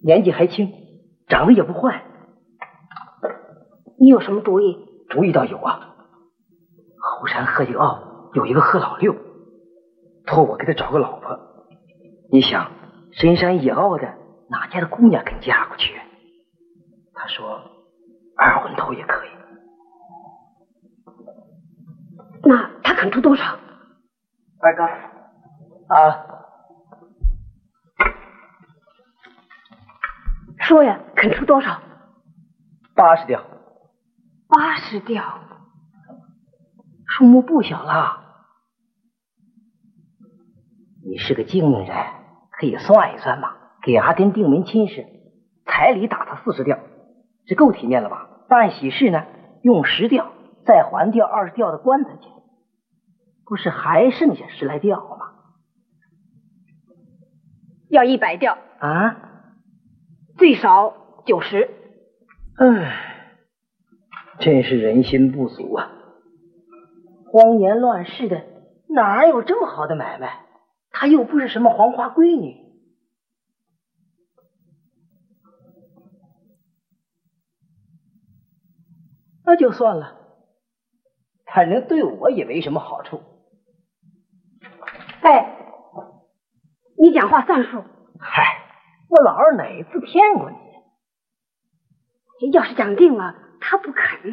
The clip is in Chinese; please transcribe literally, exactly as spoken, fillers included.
年纪还轻，长得也不坏。 你有什么主意？ 主意倒有啊。后山贺家坳有一个贺老六，托我给他找个老婆。你想，深山野坳的，哪家的姑娘肯嫁过去？他说二婚头也可以。 那他肯出多少？ 二哥啊， 说呀，肯出多少？ 八十吊。 八十吊， 数目不小了。你是个精明人，可以算一算嘛，给阿根定门亲事，彩礼打他四十吊，这够体面了吧？办喜事呢，用十吊，再还掉二十吊的棺材钱，不是还剩下十来吊吗？ 要一百吊啊， 最少九十。 唉。真是人心不足啊！荒年乱世的，哪有这么好的买卖？她又不是什么黄花闺女。那就算了，反正对我也没什么好处。 哎，你讲话算数。 嗨，我老二哪次骗过你？ 要是讲定了，他不肯。